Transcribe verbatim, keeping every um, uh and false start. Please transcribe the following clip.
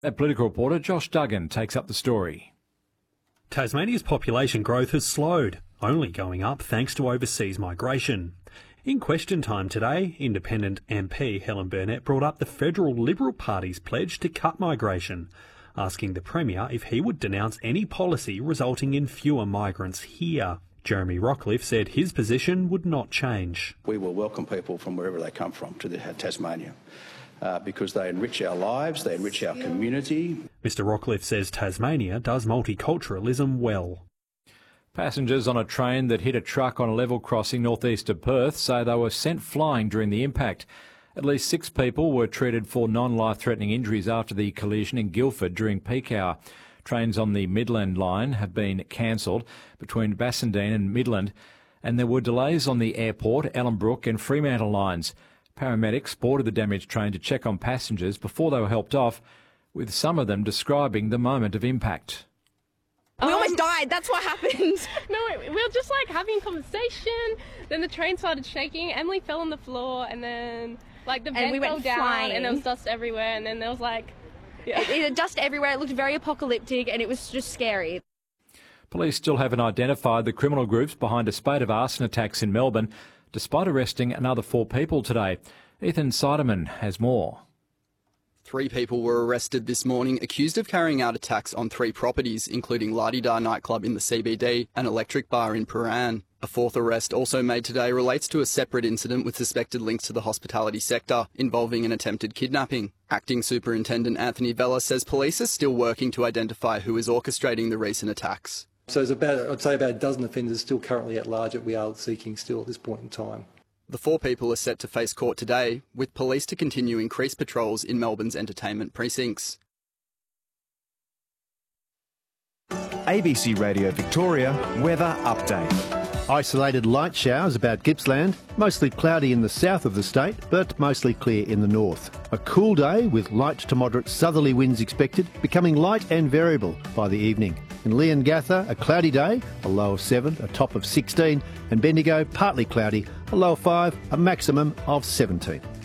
That political reporter Josh Duggan takes up the story. Tasmania's population growth has slowed, only going up thanks to overseas migration. In question time today, Independent M P Helen Burnett brought up the federal Liberal Party's pledge to cut migration, asking the Premier if he would denounce any policy resulting in fewer migrants here. Jeremy Rockliff said his position would not change. We will welcome people from wherever they come from to the, Tasmania uh, because they enrich our lives, they enrich our community. Mister Rockliff says Tasmania does multiculturalism well. Passengers on a train that hit a truck on a level crossing northeast of Perth say they were sent flying during the impact. At least six people were treated for non-life-threatening injuries after the collision in Guildford during peak hour. Trains on the Midland line have been cancelled between Bassendean and Midland, and there were delays on the airport, Ellenbrook and Fremantle lines. Paramedics boarded the damaged train to check on passengers before they were helped off, with some of them describing the moment of impact. We um, almost died, that's what happened. No, we were just like having a conversation, then the train started shaking, Emily fell on the floor, and then like the vent we fell went down flying. and there was dust everywhere, and then there was like... Yeah. It, it dust everywhere, it looked very apocalyptic and it was just scary. Police still haven't identified the criminal groups behind a spate of arson attacks in Melbourne, despite arresting another four people today. Ethan Seidemann has more. Three people were arrested this morning accused of carrying out attacks on three properties, including La Di Da nightclub in the C B D and Electric Bar in Prahran. A fourth arrest also made today relates to a separate incident with suspected links to the hospitality sector involving an attempted kidnapping. Acting Superintendent Anthony Vella says police are still working to identify who is orchestrating the recent attacks. So there's about, I'd say about a dozen offenders still currently at large that we are seeking still at this point in time. The four people are set to face court today, with police to continue increased patrols in Melbourne's entertainment precincts. A B C Radio Victoria weather update. Isolated light showers about Gippsland, mostly cloudy in the south of the state, but mostly clear in the north. A cool day with light to moderate southerly winds expected, becoming light and variable by the evening. In Leongatha, a cloudy day, a low of seven, a top of sixteen, and Bendigo, partly cloudy, a low of five, a maximum of seventeen.